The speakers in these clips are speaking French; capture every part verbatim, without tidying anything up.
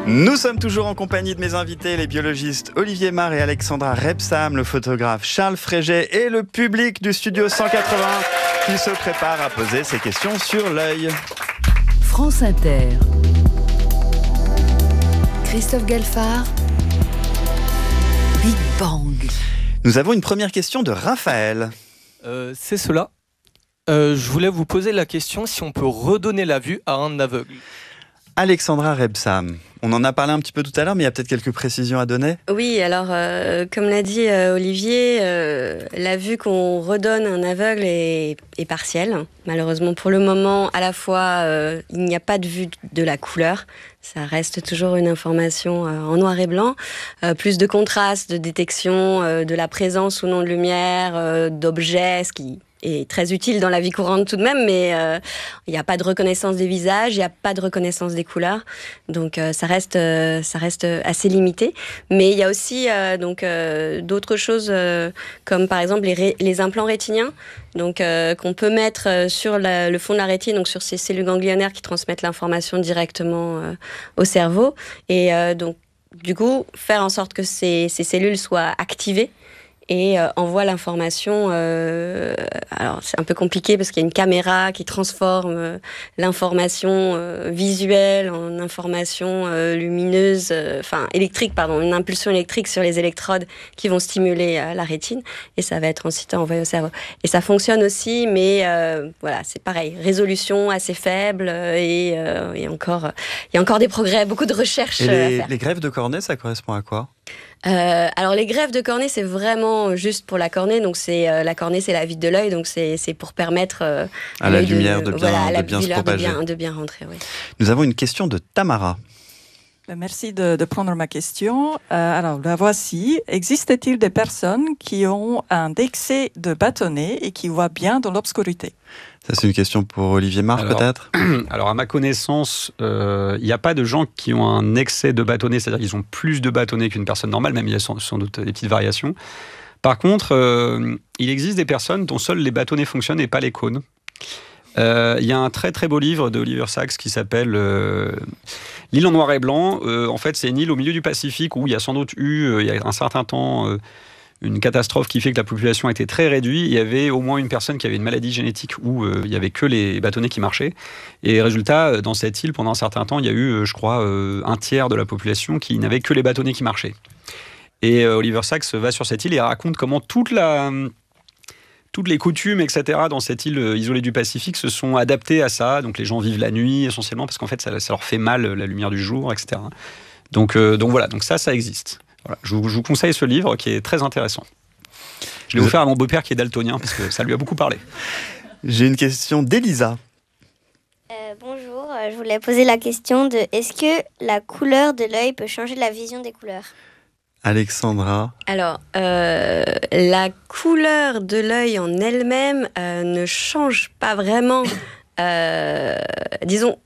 Nous sommes toujours en compagnie de mes invités, les biologistes Olivier Marr et Alexandra Rebsam, le photographe Charles Fréget et le public du studio cent quatre-vingts qui se prépare à poser ses questions sur l'œil. France Inter. Christophe Galfard. Big Bang. Nous avons une première question de Raphaël. Euh, c'est cela. Euh, je voulais vous poser la question si on peut redonner la vue à un aveugle. Alexandra Rebsam, on en a parlé un petit peu tout à l'heure, mais il y a peut-être quelques précisions à donner. Oui, alors euh, comme l'a dit euh, Olivier, euh, la vue qu'on redonne à un aveugle est, est partielle. Malheureusement, pour le moment, à la fois, euh, il n'y a pas de vue de la couleur. Ça reste toujours une information euh, en noir et blanc. Euh, plus de contraste, de détection euh, de la présence ou non de lumière, euh, d'objets, ce qui est très utile dans la vie courante tout de même, mais euh, il n'y a pas de reconnaissance des visages, il n'y a pas de reconnaissance des couleurs, donc euh, ça reste euh, ça reste assez limité. Mais il y a aussi euh, donc euh, d'autres choses euh, comme par exemple les, ré- les implants rétiniens, donc euh, qu'on peut mettre sur la, le fond de la rétine, donc sur ces cellules ganglionnaires qui transmettent l'information directement euh, au cerveau, et euh, donc du coup faire en sorte que ces, ces cellules soient activées et euh, envoie l'information. Euh, alors c'est un peu compliqué parce qu'il y a une caméra qui transforme euh, l'information euh, visuelle en information euh, lumineuse, enfin euh, électrique, pardon, une impulsion électrique sur les électrodes qui vont stimuler euh, la rétine, et ça va être ensuite envoyé au cerveau. Et ça fonctionne aussi, mais euh, voilà, c'est pareil, résolution assez faible euh, et, euh, et encore, il y a encore des progrès, beaucoup de recherches et les, à faire. Les greffes de cornée, ça correspond à quoi ? Euh, alors les greffes de cornée, c'est vraiment juste pour la cornée, donc c'est euh, la cornée, c'est la vitre de l'œil, donc c'est c'est pour permettre euh, à la lumière de, de bien, voilà, de la bien se propager, de bien, de bien rentrer. Oui. Nous avons une question de Tamara. Merci de, de prendre ma question. Euh, alors la voici. Existe-t-il des personnes qui ont un excès de bâtonnet et qui voient bien dans l'obscurité ? Ça, c'est une question pour Olivier Marr, alors, peut-être ? Alors, à ma connaissance, il euh, n'y a pas de gens qui ont un excès de bâtonnet, c'est-à-dire qu'ils ont plus de bâtonnet qu'une personne normale, même il y a sans, sans doute des petites variations. Par contre, euh, il existe des personnes dont seuls les bâtonnets fonctionnent et pas les cônes. Il euh, y a un très très beau livre de Oliver Sacks qui s'appelle euh, L'île en noir et blanc. Euh, en fait, c'est une île au milieu du Pacifique où il y a sans doute eu, euh, il y a un certain temps, euh, une catastrophe qui fait que la population était très réduite. Il y avait au moins une personne qui avait une maladie génétique où euh, il n'y avait que les bâtonnets qui marchaient. Et résultat, dans cette île, pendant un certain temps, il y a eu, je crois, euh, un tiers de la population qui n'avait que les bâtonnets qui marchaient. Et euh, Oliver Sacks va sur cette île et raconte comment toute la... toutes les coutumes, et cetera, dans cette île isolée du Pacifique se sont adaptées à ça. Donc les gens vivent la nuit essentiellement parce qu'en fait ça, ça leur fait mal la lumière du jour, et cetera. Donc, euh, donc voilà, donc ça, ça existe. Voilà. Je, vous, je vous conseille ce livre qui est très intéressant. Je l'ai offert à mon beau-père qui est daltonien parce que ça lui a beaucoup parlé. J'ai une question d'Elisa. Euh, bonjour, je voulais poser la question de est-ce que la couleur de l'œil peut changer la vision des couleurs ? Alexandra. Alors, euh, la couleur de l'œil en elle-même euh, ne change pas vraiment, euh, disons,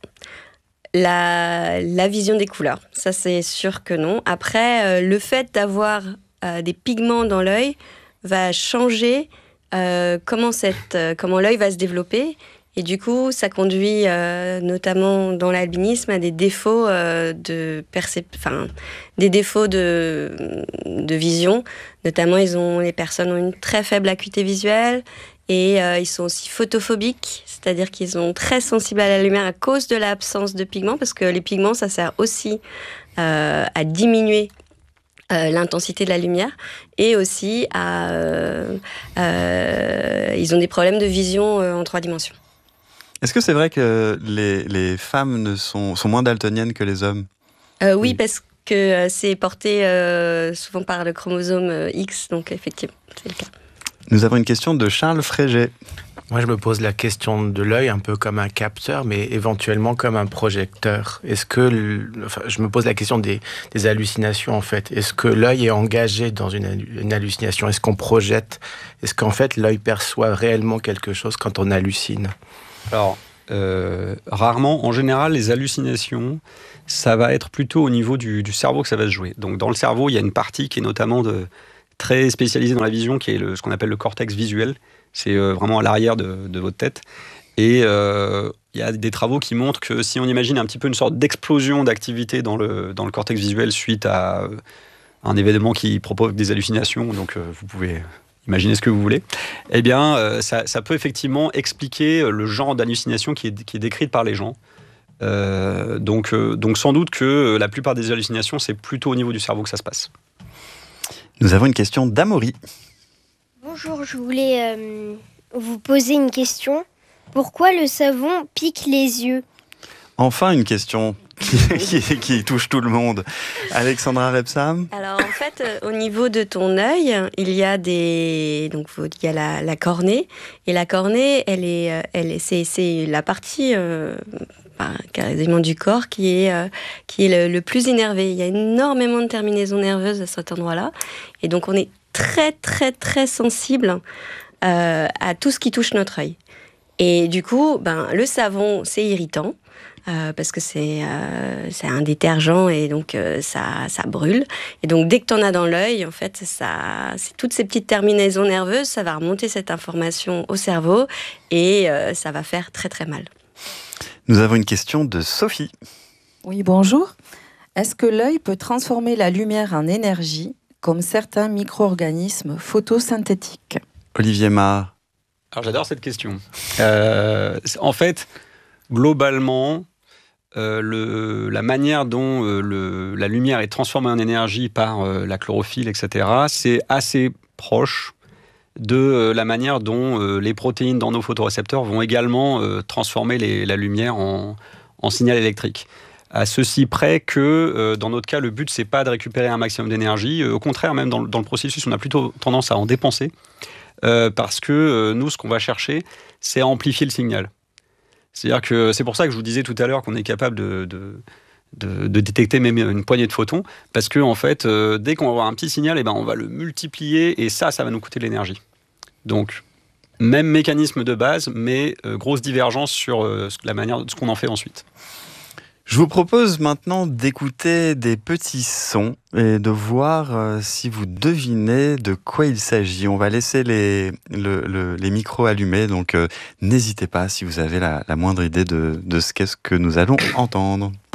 la, la vision des couleurs. Ça, c'est sûr que non. Après, euh, le fait d'avoir euh, des pigments dans l'œil va changer euh, comment, cette, euh, comment l'œil va se développer. Et du coup, ça conduit euh, notamment dans l'albinisme à des défauts euh, de percep- enfin, des défauts de, de vision. Notamment, ils ont, les personnes ont une très faible acuité visuelle et euh, ils sont aussi photophobiques, c'est-à-dire qu'ils sont très sensibles à la lumière à cause de l'absence de pigments, parce que les pigments, ça sert aussi euh, à diminuer Euh, l'intensité de la lumière et aussi à, euh, euh, ils ont des problèmes de vision euh, en trois dimensions. Est-ce que c'est vrai que les, les femmes ne sont, sont moins daltoniennes que les hommes ? euh, Oui, parce que euh, c'est porté euh, souvent par le chromosome euh, X, donc effectivement, c'est le cas. Nous avons une question de Charles Fréget. Moi, je me pose la question de l'œil un peu comme un capteur, mais éventuellement comme un projecteur. Est-ce que, le, enfin, je me pose la question des, des hallucinations, en fait. Est-ce que l'œil est engagé dans une, une hallucination ? Est-ce qu'on projette ? Est-ce qu'en fait, l'œil perçoit réellement quelque chose quand on hallucine ? Alors, euh, rarement. En général, les hallucinations, ça va être plutôt au niveau du, du cerveau que ça va se jouer. Donc, dans le cerveau, il y a une partie qui est notamment de, très spécialisée dans la vision, qui est le, ce qu'on appelle le cortex visuel. C'est euh, vraiment à l'arrière de, de votre tête. Et il euh, y a des travaux qui montrent que si on imagine un petit peu une sorte d'explosion d'activité dans le, dans le cortex visuel suite à euh, un événement qui provoque des hallucinations, donc euh, vous pouvez imaginer ce que vous voulez, eh bien, euh, ça, ça peut effectivement expliquer le genre d'hallucination qui est, qui est décrite par les gens. Euh, donc, euh, donc sans doute que la plupart des hallucinations, c'est plutôt au niveau du cerveau que ça se passe. Nous avons une question d'Amaury. Bonjour, je voulais euh, vous poser une question. Pourquoi le savon pique les yeux ? Enfin, une question qui, qui, qui touche tout le monde. Alexandra Rebsam. Alors en fait, euh, au niveau de ton œil, il y a des donc il y a la, la cornée et la cornée, elle est elle est c'est c'est la partie euh, bah, quasiment du corps qui est euh, qui est le, le plus innervé. Il y a énormément de terminaisons nerveuses à cet endroit-là et donc on est très très très sensible euh, à tout ce qui touche notre œil. Et du coup, ben le savon, c'est irritant. Euh, parce que c'est, euh, c'est un détergent et donc euh, ça, ça brûle. Et donc dès que tu en as dans l'œil, en fait, ça, c'est toutes ces petites terminaisons nerveuses, ça va remonter cette information au cerveau et euh, ça va faire très très mal. Nous avons une question de Sophie. Oui, bonjour. Est-ce que l'œil peut transformer la lumière en énergie comme certains micro-organismes photosynthétiques ? Olivier Marr. Alors j'adore cette question. Euh, en fait, globalement, Euh, le, la manière dont euh, le, la lumière est transformée en énergie par euh, la chlorophylle, et cetera, c'est assez proche de euh, la manière dont euh, les protéines dans nos photorécepteurs vont également euh, transformer les, la lumière en, en signal électrique. À ceci près que, euh, dans notre cas, le but, c'est pas de récupérer un maximum d'énergie. Euh, au contraire, même dans, dans le processus, on a plutôt tendance à en dépenser euh, parce que euh, nous, ce qu'on va chercher, c'est à amplifier le signal. C'est-à-dire que c'est pour ça que je vous disais tout à l'heure qu'on est capable de, de, de, de détecter même une poignée de photons, parce que en fait, euh, dès qu'on va avoir un petit signal, eh ben, on va le multiplier et ça, ça va nous coûter de l'énergie. Donc, même mécanisme de base, mais euh, grosse divergence sur euh, la manière de ce qu'on en fait ensuite. Je vous propose maintenant d'écouter des petits sons et de voir euh, si vous devinez de quoi il s'agit. On va laisser les, le, le, les micros allumés, donc euh, n'hésitez pas si vous avez la, la moindre idée de, de ce qu'est-ce que nous allons entendre.